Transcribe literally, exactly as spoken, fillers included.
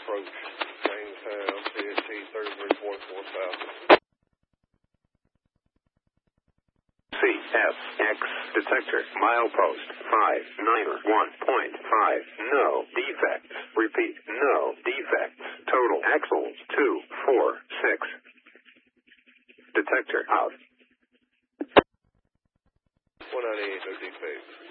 approach. Jamestown, P S T thirty-three point four thousand. C F X detector milepost five nine one point five. No defects. Repeat, no defects. Total axles two four six. Detector out. one ninety-eight, no defects.